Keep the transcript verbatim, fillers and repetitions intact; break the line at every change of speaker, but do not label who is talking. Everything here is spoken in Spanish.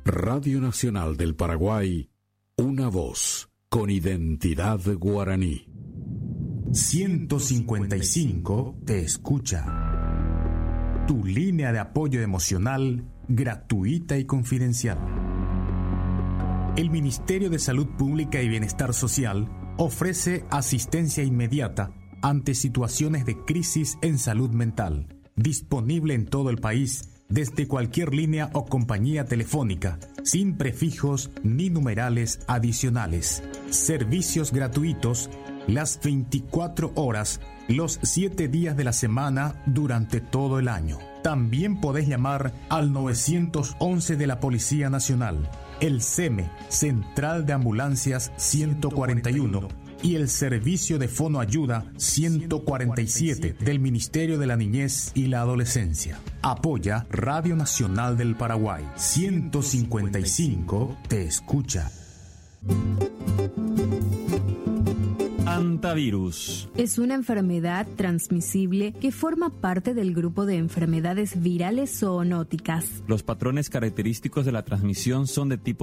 Radio Nacional del Paraguay, una voz con identidad guaraní.
ciento cincuenta y cinco te escucha. Tu línea de apoyo emocional gratuita y confidencial. El Ministerio de Salud Pública y Bienestar Social ofrece asistencia inmediata ante situaciones de crisis en salud mental, disponible en todo el país desde cualquier línea o compañía telefónica, sin prefijos ni numerales adicionales. Servicios gratuitos las veinticuatro horas, los siete días de la semana durante todo el año. También podés llamar al nueve once de la Policía Nacional, el C E M E, Central de Ambulancias ciento cuarenta y uno, y el Servicio de Fono Ayuda ciento cuarenta y siete del Ministerio de la Niñez y la Adolescencia. Apoya Radio Nacional del Paraguay. ciento cincuenta y cinco te escucha.
Hantavirus.
Es una enfermedad transmisible que forma parte del grupo de enfermedades virales zoonóticas.
Los patrones característicos de la transmisión son de tipo